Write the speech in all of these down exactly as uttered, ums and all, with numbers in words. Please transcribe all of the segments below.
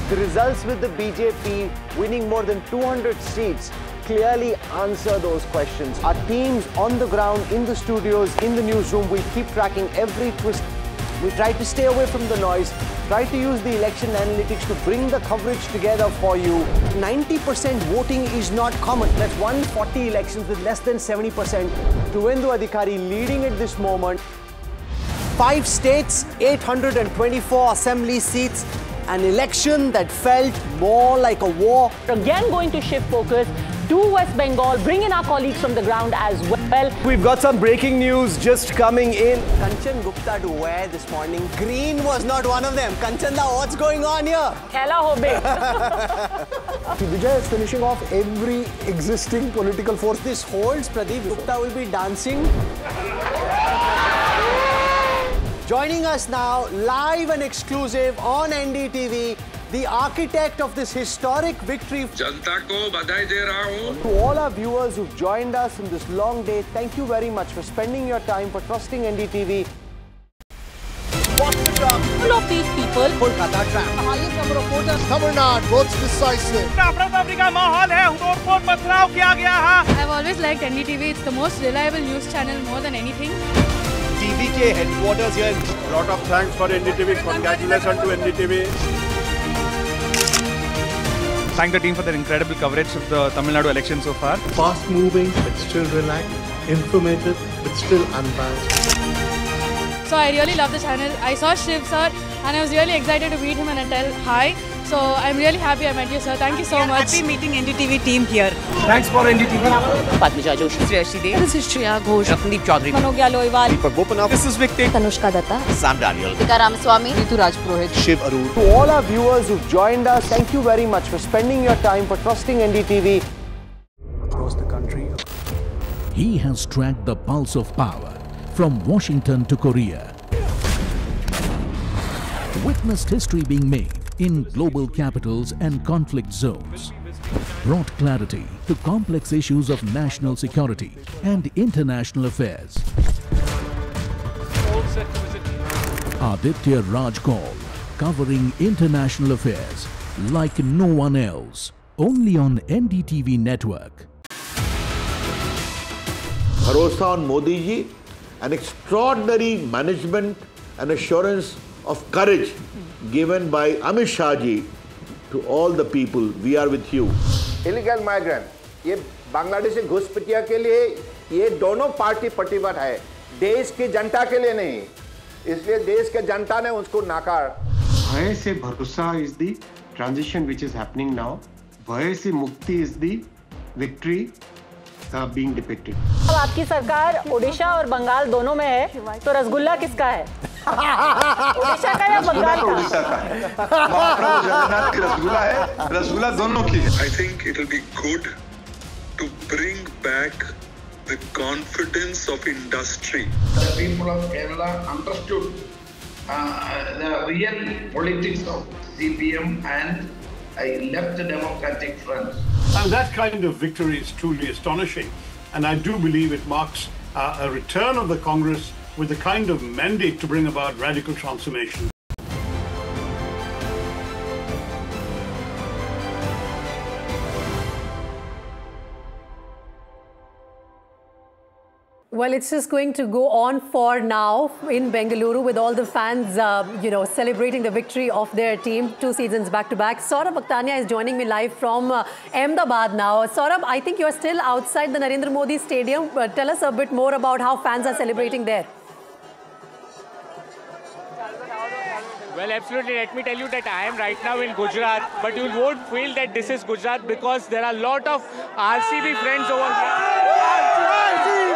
The results with the B J P winning more than two hundred seats clearly answer those questions. Our teams on the ground, in the studios, in the newsroom, will keep tracking every twist. We try to stay away from the noise, try to use the election analytics to bring the coverage together for you. ninety percent voting is not common. That's one hundred forty elections with less than seventy percent. Tuvendu Adhikari leading at this moment. Five states, eight hundred twenty-four assembly seats, an election that felt more like a war. Again going to shift focus to West Bengal, bring in our colleagues from the ground as well. We've got some breaking news just coming in. Kanchan Gupta to wear this morning. Green was not one of them. Kanchanda, what's going on here? Khela hobe. Vijay is finishing off every existing political force. This holds, Pradeep Gupta will be dancing. Joining us now, live and exclusive on N D T V, the architect of this historic victory. जनता को बधाई दे रहा हूं. To all our viewers who've joined us in this long day, thank you very much for spending your time, for trusting N D T V. What's the job? All of these people. Kolkata trap. The highest number of voters. Tamil Nadu votes decisive. I've always liked N D T V. It's the most reliable news channel more than anything. T V K headquarters here. Lot of thanks for N D T V. Congratulations to N D T V. Thank the team for their incredible coverage of the Tamil Nadu election so far. Fast moving but still relaxed, informative but still unbiased. So I really love the channel. I saw Shiv sir and I was really excited to meet him and tell hi. So I'm really happy I met you, sir. Thank you so much. Happy meeting N D T V team here. Thanks for N D T V. Padmija Joshi, Shreyasi Dev. This is Shreya Ghosh. Ramandeep Chaudhary. Manogya Loiwal. Deepak Bopanath. This is Victor. Tanushka Datta. Sam Daniel. Tika Ramaswamy. Ritu Rajpurohit. Shiv Arun. To all our viewers who've joined us, thank you very much for spending your time, for trusting N D T V. Across the country. He has tracked the pulse of power from Washington to Korea. Witnessed history being made in global capitals and conflict zones. Brought clarity to complex issues of national security and international affairs. Aditya Raj Kaul, covering international affairs like no one else. Only on N D T V network. Bharosa on Modi ji, an extraordinary management and assurance of courage given by Amit Shah ji to all the people. We are with you. Illegal migrant, ये बांग्लादेशी घुसपैठियों के लिए ये दोनों party प्रतिबद्ध है, देश की जनता के लिए नहीं, इसलिए देश के जनता ने उसको नाकार. Bhaya se bharosa is the transition which is happening now. Bhaya se mukti is the victory uh, being depicted. अब आपकी सरकार ओडिशा और बंगाल दोनों में है, तो रसगुल्ला किसका है? ओडिशा का या बंगाल का? ओडिशा का है. महाप्रभु जगन्नाथ की रसगुल्ला है. रसगुल्ला दोनों की है. I think it will be good to bring back the confidence of industry. The people of Kerala understood uh, the real politics of C P M and I left the Democratic Front. And that kind of victory is truly astonishing. And I do believe it marks uh, a return of the Congress with the kind of mandate to bring about radical transformation. Well, it's just going to go on for now in Bengaluru with all the fans, uh, you know, celebrating the victory of their team, two seasons back-to-back. Saurabh Bhaktania is joining me live from uh, Ahmedabad now. Saurabh, I think you're still outside the Narendra Modi Stadium. Uh, tell us a bit more about how fans are celebrating there. Well, absolutely. Let me tell you that I am right now in Gujarat, but you won't feel that this is Gujarat because there are a lot of R C B friends over here.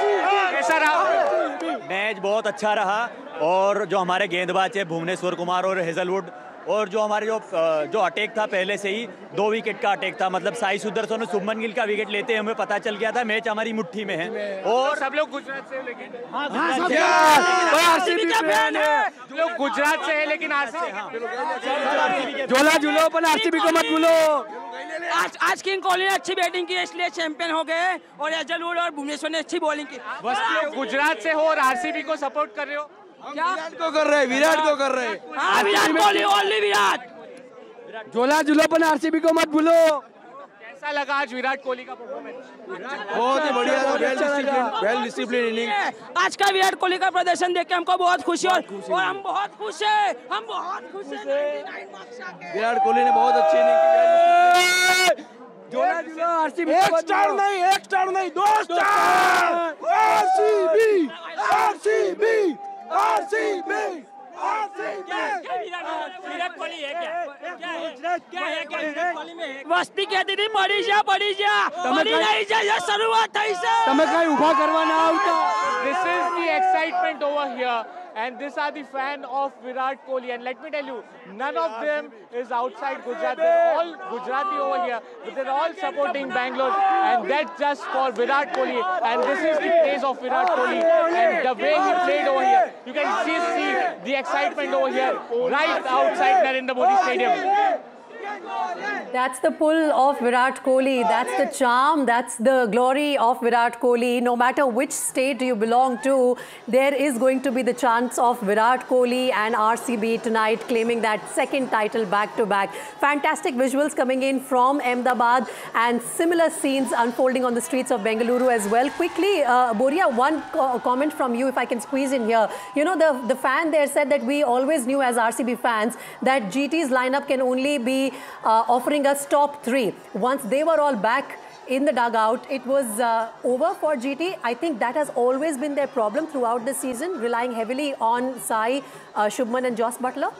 Match बहुत अच्छा रहा और जो हमारे गेंदबाज है भुवनेश्वर कुमार और Hazlewood और जो हमारे जो जो अटैक था पहले से ही दो विकेट का अटैक था मतलब साई सुदर्शन और शुभमन गिल का विकेट लेते हमें पता चल गया था मैच हमारी मुट्ठी में है और सब लोग गुजरात से हैं लेकिन आरसीबी का फैन है लोग गुजरात से हैं लेकिन आरसीबी झोला झूलो पर आरसीबी को मत भूलो आज आज किंग कोहली ने अच्छी बैटिंग की इसलिए चैंपियन हो गए और हेजलवुड और भुवनेश्वर ने अच्छी बॉलिंग की बस गुजरात से हो और आरसीबी को सपोर्ट कर रहे हो क्या विराट को कर रहे हैं विराट को कर रहे हैं हाँ विराट कोहली ओनली विराट झोला झूलो पण आरसीबी को मत भूलो। कैसा लगा आज विराट कोहली का परफॉर्मेंस? बहुत ही बढ़िया, well discipline, well discipline inning. आज का विराट कोहली का प्रदर्शन देख के हमको बहुत खुशी और और हम बहुत खुश हैं, हम बहुत खुश हैं। विराट कोहली ने बहुत अच्छी इनिंग की। झोला झूलो आरसीबी, एक स्टार नहीं, एक स्टार नहीं, दो star. RCB, RCB, RCB, Virat Kohli है क्या? क्या है? क्या है? क्या विराट कोहली में है? वस्ती कहती थी पड़ी जा, पड़ी जा, पड़ी नहीं जा, ये शुरुआत થઈ છે। તમે કઈ ઊભા કરવા ના આવતા। This is the excitement over here, and these are the fan of Virat Kohli. And let me tell you, none of them is outside Gujarat. They're all Gujarati over here, but they're all supporting Bangalore, and that's just for Virat Kohli. And this is the praise of Virat Kohli, and the way he played over here. You can see, see the excitement over here, right outside Narendra Modi Stadium. That's the pull of Virat Kohli. That's the charm. That's the glory of Virat Kohli. No matter which state you belong to, there is going to be the chance of Virat Kohli and R C B tonight claiming that second title back to back. Fantastic visuals coming in from Ahmedabad and similar scenes unfolding on the streets of Bengaluru as well. Quickly, uh, Boria, one co comment from you, if I can squeeze in here. You know, the, the fan there said that we always knew as R C B fans that G T's lineup can only be uh, offering us top three. Once they were all back in the dugout, it was uh, over for G T. I think that has always been their problem throughout the season, relying heavily on Sai, uh, Shubman and Jos Buttler.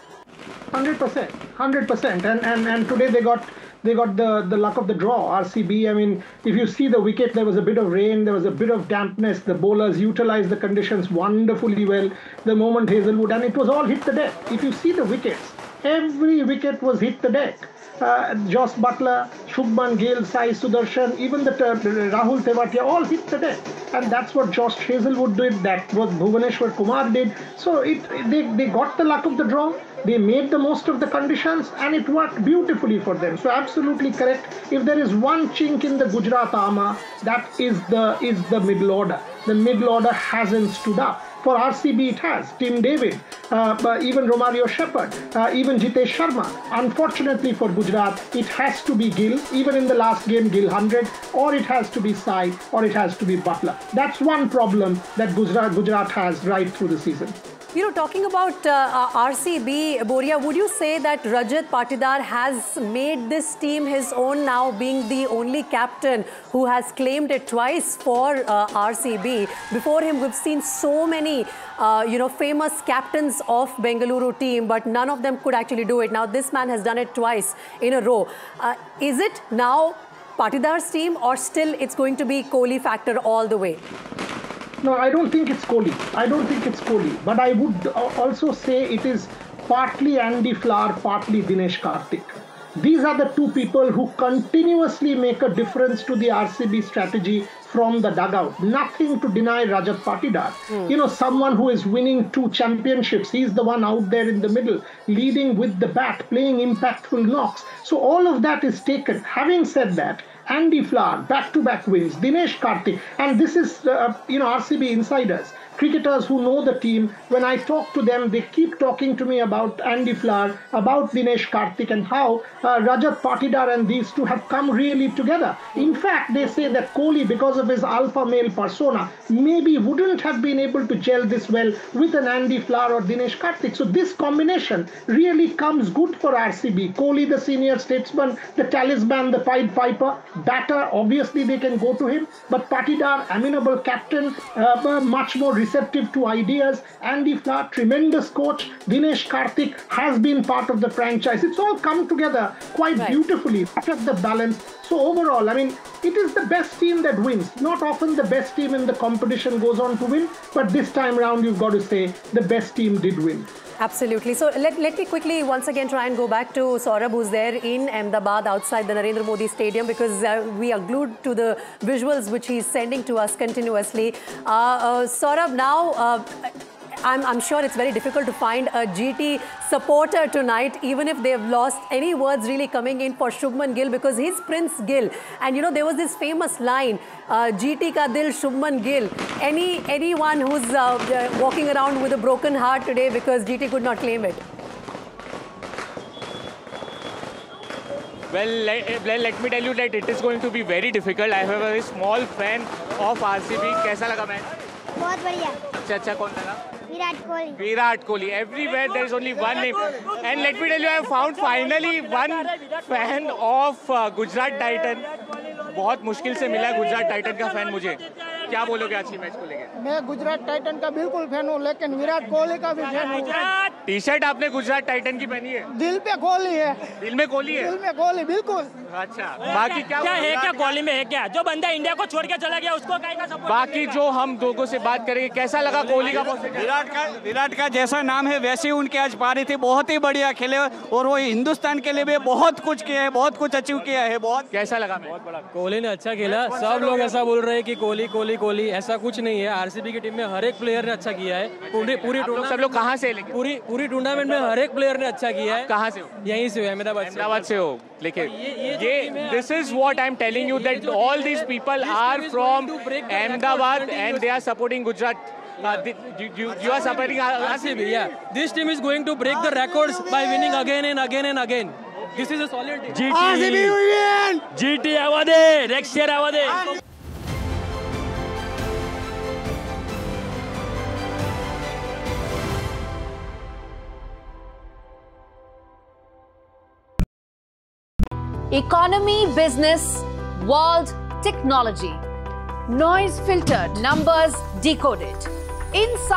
one hundred percent, one hundred percent. And, and, and today they got they got the, the luck of the draw, R C B. I mean, if you see the wicket, there was a bit of rain, there was a bit of dampness. The bowlers utilized the conditions wonderfully well. The moment Hazelwood, and it was all hit the deck. If you see the wickets, every wicket was hit the deck. Uh, Jos Buttler, Shubman Gill, Sai Sudarshan, even the uh, Rahul Tewatia all hit the deck. And that's what Josh Hazelwood did, that what Bhuvaneshwar Kumar did. So it, they, they got the luck of the draw, they made the most of the conditions, and it worked beautifully for them. So absolutely correct. If there is one chink in the Gujarat armour, that is the, is the middle order. The middle order hasn't stood up. For R C B it has. Tim David, uh, even Romario Shepherd, uh, even Jitesh Sharma. Unfortunately for Gujarat, it has to be Gill. Even in the last game, Gill one hundred, or it has to be Sai, or it has to be Buttler. That's one problem that Gujarat, Gujarat has right through the season. You know, talking about uh, R C B, Boria, would you say that Rajat Patidar has made this team his own now, being the only captain who has claimed it twice for uh, R C B? Before him, we've seen so many, uh, you know, famous captains of Bengaluru team, but none of them could actually do it. Now, this man has done it twice in a row. Uh, is it now Patidar's team, or still it's going to be Kohli factor all the way? No, I don't think it's Kohli. I don't think it's Kohli. But I would also say it is partly Andy Flower, partly Dinesh Karthik. These are the two people who continuously make a difference to the R C B strategy from the dugout. Nothing to deny Rajat Patidar. Mm. You know, someone who is winning two championships. He's the one out there in the middle, leading with the bat, playing impactful knocks. So all of that is taken. Having said that, Andy Flower, back-to-back wins, Dinesh Karthik, and this is, uh, you know, R C B insiders, cricketers who know the team. When I talk to them, they keep talking to me about Andy Flower, about Dinesh Karthik, and how uh, Rajat Patidar and these two have come really together. In fact, they say that Kohli, because of his alpha male persona, maybe wouldn't have been able to gel this well with an Andy Flower or Dinesh Karthik. So this combination really comes good for R C B. Kohli, the senior statesman, the talisman, the Pied Piper, batter, obviously they can go to him, but Patidar, amenable captain, uh, much more receptive to ideas. Andy Flower, tremendous coach. Dinesh Karthik has been part of the franchise. It's all come together quite right. beautifully, perfect the balance. So overall, I mean, it is the best team that wins. Not often the best team in the competition goes on to win, but this time round you've got to say the best team did win. Absolutely. So let, let me quickly once again try and go back to Saurabh, who's there in Ahmedabad outside the Narendra Modi Stadium, because uh, we are glued to the visuals which he's sending to us continuously. Uh, uh, Saurabh, now uh, I'm, I'm sure it's very difficult to find a G T supporter tonight, even if they've lost. Any words really coming in for Shubman Gill, because he's Prince Gill. And you know, there was this famous line, uh, G T ka dil Shubman Gill. Any, anyone who's uh, walking around with a broken heart today because G T could not claim it? Well, let, well, let me tell you that it is going to be very difficult. I am a very small fan of R C B. कैसा लगा match? बहुत बढ़िया. सबसे अच्छा कौन लगा? Virat Kohli. Virat Kohli. Everywhere there is only one name. And let me tell you, I have found finally one fan of uh, Gujarat Titan. बहुत मुश्किल से मिला गुजरात टाइटन का फैन मुझे. क्या बोलोगे आज की मैच को लेकर? मैं गुजरात टाइटन का बिल्कुल फैन हूँ, लेकिन विराट कोहली का भी फैन हूँ. टी शर्ट आपने गुजरात टाइटन की पहनी है? दिल पे कोहली है. दिल में कोहली है? दिल में कोहली बिल्कुल. अच्छा, बाकी क्या क्या है? क्या कोहली में है? क्या जो बंदा इंडिया को छोड़ के चला गया उसको काहे का सपोर्ट? बाकी जो हम लोगों से बात करेंगे, कैसा लगा कोहली का? विराट का विराट का जैसा नाम है वैसे ही उनकी आज पारी थी. बहुत ही बढ़िया खेले और वो हिंदुस्तान के लिए भी बहुत कुछ किया है, बहुत कुछ अचीव किया है. बहुत कैसा लगा? बहुत बड़ा कोहली ने अच्छा खेला. सब लोग ऐसा बोल रहे हैं कि कोहली कोहली कोहली, ऐसा कुछ नहीं है. आरसीबी की टीम में हर एक प्लेयर ने अच्छा किया है. पूरी पूरी सब लोग कहाँ से? पूरी पूरी टूर्नामेंट में हर एक प्लेयर ने अच्छा किया है. कहाँ से हो? यहीं से हो, अहमदाबाद अहमदाबाद से हो. लेकिन ये this is what I am telling you that all these people are from Ahmedabad and they are supporting Gujarat. Uh, you, you, you are supporting R C B. Yeah, this team is going to break the records by winning again and again and again. This is a solid team. G T, R C B win. G T आवा दे, next year आवा दे. Economy, business, world, technology. Noise filtered, numbers decoded. Inside